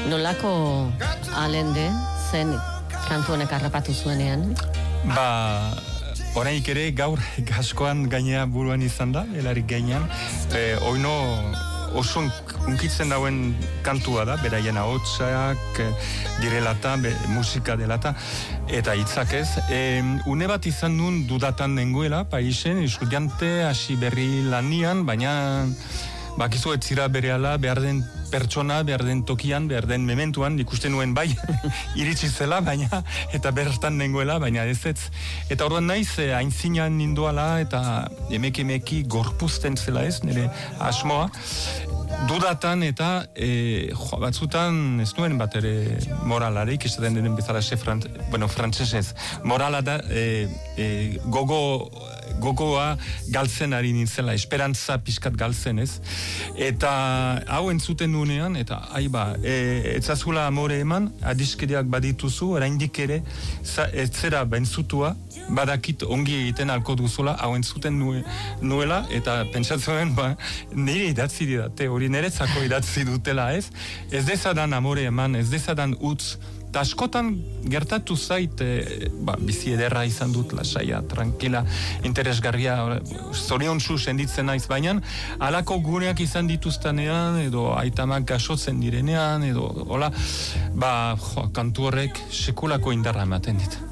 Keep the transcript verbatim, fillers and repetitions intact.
nolako alende zen kantu honek harrapatu zuenean? Ba, oraik ere gaur gaskoan gainea buruan izan da, helarik gainean. E, oino oso unkitzen dauen kantua da, beraien ahotsak direla eta musika dela eta eta hitzak ez. E, une bat izan duen dudatan nengoela, Parisen, estudiante hasi berri lanian, baina bakizu ez zira berehala behar den pertsona, behar den tokian, behar den mementuan, ikusten nuen bai, iritsi zela, baina, eta bertan nengoela, baina ez ez. Eta orduan naiz, eh, aintzinan nindoala, eta emek emeki gorpuzten zela ez, nire asmoa. Dudatan eta e, jo, batzutan ez nuen bat ere moralarik, izaten denen bezala xe frant, bueno, frantzesez. Morala da e, e, gogo gogoa galtzen ari nintzela, esperantza pixkat galtzen ez. Eta hau entzuten nuenean, eta aiba, e, etzazula amore eman, adiskideak badituzu, oraindik ere, etzera bentzutua, badakit ongi egiten alko duzula, hau entzuten nue, nuela, eta pentsatzen, ba, nire idatzi didate, hori niretzako idatzi dutela ez, ez dezadan amore eman, ez dezadan utz, eta askotan gertatu zait, e, ba, bizi ederra izan dut, lasaia, tranquila, interesgarria, zoriontsu senditzen naiz, baina halako guneak izan dituztanean, edo aitamak gasotzen direnean, edo, hola, ba, jo, kantu horrek sekulako indarra ematen dit.